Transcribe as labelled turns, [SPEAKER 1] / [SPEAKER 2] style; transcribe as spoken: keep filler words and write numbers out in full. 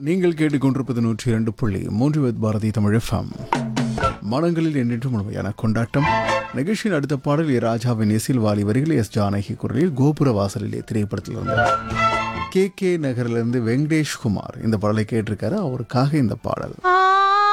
[SPEAKER 1] நீங்கள் கேட்டுக்கொண்டிருப்பது நூற்றி இரண்டு புள்ளி மூன்று வித் பாரதி தமிழ் எஃப்எம். மனங்களில் என்றென்று முழுமையான கொண்டாட்டம். நிகழ்ச்சியின் அடுத்த பாடல் ஏ ராஜாவின் இசையில் வாலி வரிகள் எஸ் ஜானகி குரலில் கோபுர வாசலிலே திரைப்படத்தில் இருந்தது. கே கே நகரிலிருந்து வெங்கடேஷ் குமார் இந்த பாடலை கேட்டிருக்காரு. அவருக்காக இந்த பாடல்.